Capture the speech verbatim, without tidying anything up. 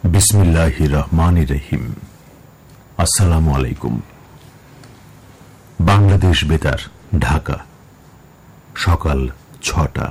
বিসমিল্লাহির রহমানির রহিম। আসসালামু আলাইকুম। বাংলাদেশ বেতার, ঢাকা, সকাল ছটা।